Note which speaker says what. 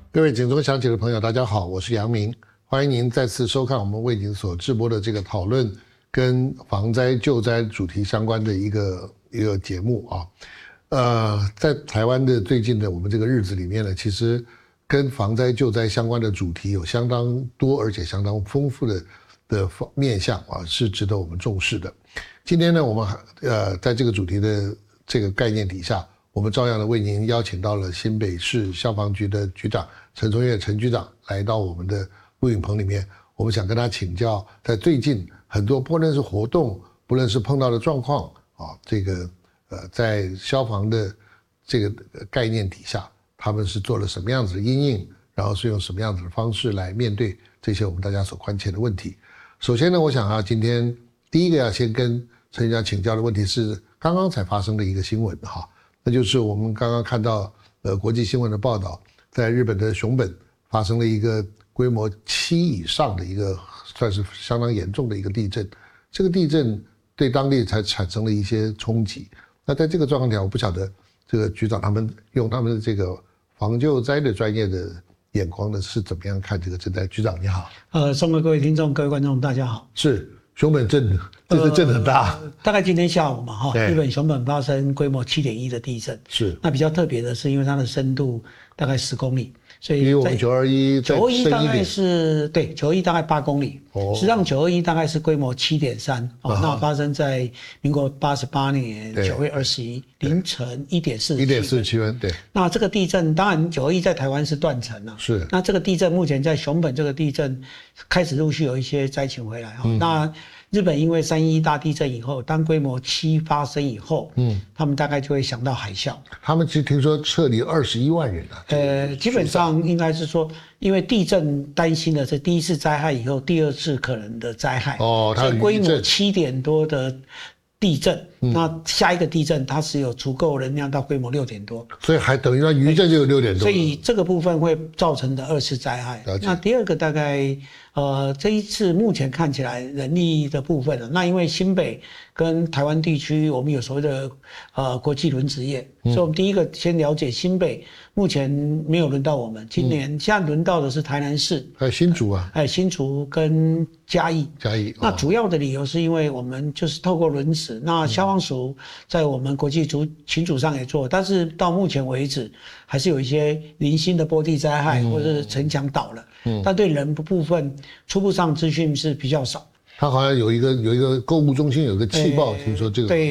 Speaker 1: 各位警钟响起的朋友，大家好，我是杨明，欢迎您再次收看我们为您所直播的这个讨论跟防灾救灾主题相关的一个节目啊。在台湾的最近的我们这个日子里面呢，其实跟防灾救灾相关的主题有相当多而且相当丰富的面向啊，是值得我们重视的。今天呢，我们在这个主题的这个概念底下，我们照样的为您邀请到了新北市消防局的局长陈崇岳陈局长来到我们的录影棚里面，我们想跟他请教，在最近很多不论是活动，不论是碰到的状况啊，这个在消防的这个概念底下，他们是做了什么样子的因应，然后是用什么样子的方式来面对这些我们大家所关切的问题。首先呢，我想今天第一个要先跟陈局长请教的问题是刚刚才发生的一个新闻哈。那就是我们刚刚看到国际新闻的报道，在日本的熊本发生了一个规模7以上的一个算是相当严重的一个地震，这个地震对当地才产生了一些冲击。那在这个状况下，我不晓得这个局长他们用他们的这个防救灾的专业的眼光呢是怎么样看这个震灾。局长你好。
Speaker 2: 送给各位听众各位观众大家好。
Speaker 1: 是熊本震这个震很大，
Speaker 2: 大概今天下午嘛日本熊本发生规模7.1的地震。
Speaker 1: 是。
Speaker 2: 那比较特别的是，因为它的深度大概10公里，所以
Speaker 1: 比我们921再深一点。
Speaker 2: 921大概是对921大概8公里，实际上921大概是规模7.3那发生在民国88年9月21凌晨1.47分。对。那这个地震当然921在台湾是断层了，
Speaker 1: 是。
Speaker 2: 那这个地震目前在熊本这个地震开始陆续有一些灾情回来那日本因为311大地震以后，当规模7发生以后，他们大概就会想到海啸。他们
Speaker 1: 其实听说撤离21万人
Speaker 2: 基本上应该是说，因为地震担心的是第一次灾害以后第二次可能的灾害。它有规模7点多的地震，那下一个地震它是有足够能量到规模6点多，
Speaker 1: 所以还等于它余震就有6点多，
Speaker 2: 所以这个部分会造成的2次灾害。那第二个大概这一次目前看起来人力的部分那因为新北跟台湾地区我们有所谓的国际轮值业，所以我们第一个先了解新北目前没有轮到我们，今年现在轮到的是台南市，
Speaker 1: 还有新竹还有
Speaker 2: 新竹跟嘉义。那主要的理由是因为我们就是透过轮值，那消防署在我们国际群组上也做，但是到目前为止还是有一些零星的坡地灾害或者是城墙倒了，但对人的部分初步上资讯是比较少。
Speaker 1: 他好像有一个购物中心有一个气爆，听说这个。
Speaker 2: 对。